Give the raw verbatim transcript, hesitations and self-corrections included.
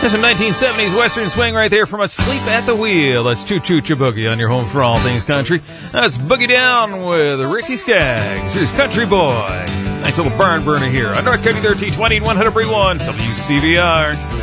There's some nineteen seventies Western swing right there from Asleep at the Wheel. That's Choo Choo Boogie on your home for all things country. That's Boogie Down with Richie Skaggs. Here's Country Boy. Nice little barn burner here on North County thirteen twenty and one hundred point one W C V R.